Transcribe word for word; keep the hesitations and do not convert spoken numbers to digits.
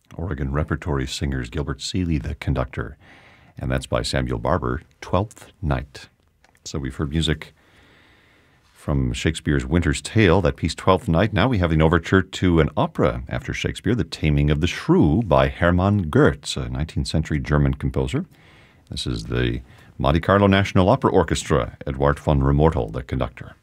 Oregon Repertory Singers, Gilbert Seeley, the conductor. And that's by Samuel Barber, Twelfth Night. So we've heard music from Shakespeare's Winter's Tale, that piece Twelfth Night. Now we have an overture to an opera after Shakespeare, The Taming of the Shrew by Hermann Goetz, a nineteenth century German composer. This is the Monte Carlo National Opera Orchestra, Eduard von Remortel, the conductor.